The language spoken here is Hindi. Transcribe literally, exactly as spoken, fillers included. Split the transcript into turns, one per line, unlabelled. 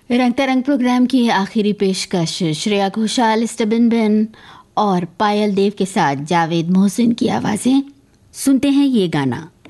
रंग तरंग प्रोग्राम की आखिरी पेशकश श्रेया घोषाल, स्टबिन बेन और पायल देव के साथ जावेद मोहसिन की आवाज़ें। सुनते हैं ये गाना।